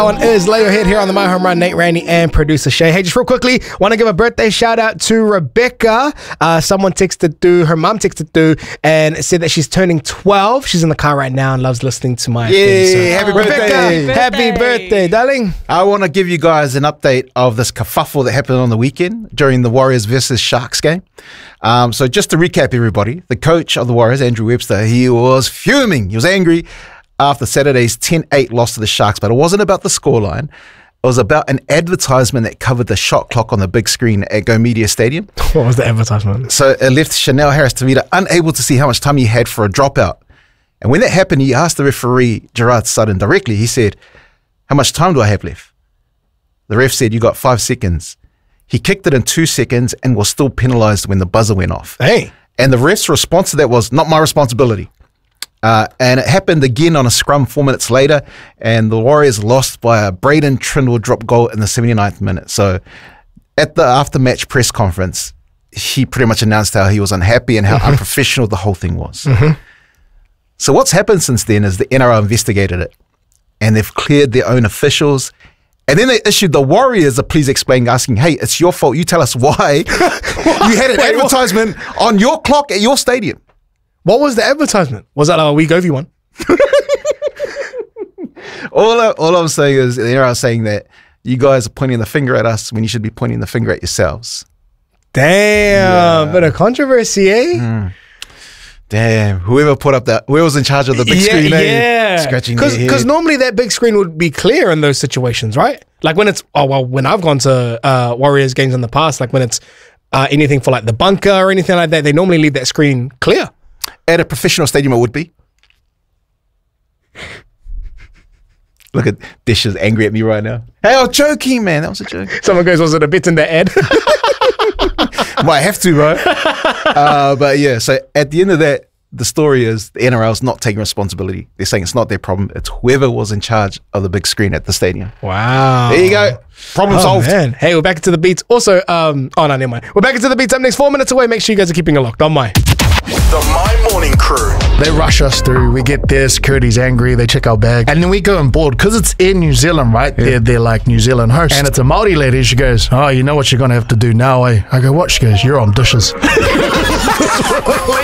On is Lay Your Head here on the My Home Run. Nate, Randy, and producer Shay. Hey, just real quickly, want to give a birthday shout out to Rebecca. Someone texted through, her mum texted through, and said that she's turning 12. She's in the car right now and loves listening to my thing. So, happy birthday. Rebecca, happy birthday, darling. I want to give you guys an update of this kerfuffle that happened on the weekend during the Warriors versus Sharks game. So just to recap, everybody, the coach of the Warriors, Andrew Webster, he was fuming. He was angry after Saturday's 10-8 loss to the Sharks, but it wasn't about the scoreline. It was about an advertisement that covered the shot clock on the big screen at Go Media Stadium. What was the advertisement? So it left Chanel Harris-Tavita unable to see how much time he had for a dropout. And when that happened, he asked the referee, Gerard Sutton, directly. He said, "How much time do I have left?" The ref said, "You got 5 seconds." He kicked it in 2 seconds and was still penalised when the buzzer went off. Hey. And the ref's response to that was, "Not my responsibility." And it happened again on a scrum 4 minutes later, and the Warriors lost by a Braden Trindle drop goal in the 79th minute. So at the after-match press conference, he pretty much announced how he was unhappy and how unprofessional the whole thing was. So what's happened since then is the NRL investigated it, and they've cleared their own officials, and then they issued the Warriors a please explain, asking, "Hey, it's your fault. You tell us why you had an advertisement on your clock at your stadium." What was the advertisement? Was that a We Govey one? All I'm saying is the NRL saying that you guys are pointing the finger at us when you should be pointing the finger at yourselves. Damn, bit of controversy, eh? Damn, whoever was in charge of the big screen, scratching their head. Because normally that big screen would be clear in those situations, right? Like when it's, when I've gone to Warriors games in the past, like when it's anything for like the bunker or anything like that, they normally leave that screen clear. At a professional stadium, it would be. Look at Dish is angry at me right now. Hey, I was joking, man. That was a joke. Someone goes, "Was it a bit in the ad?" Might have to, bro. But yeah, so at the end of that, the story is the NRL's not taking responsibility. They're saying it's not their problem. It's whoever was in charge of the big screen at the stadium. Wow. There you go. Problem solved. Man. Hey, we're back into the beats. Also, no, never mind. We're back into the beats up next. 4 minutes away. Make sure you guys are keeping it locked on My. The My Morning Crew. They rush us through. We get there. Security's angry. They check our bag. And then we go on board because it's in New Zealand, right? Yeah. They're like New Zealand hosts. And it's a Māori lady. She goes, "Oh, you know what you're going to have to do now, eh?" I go, "What?" She goes, "You're on dishes."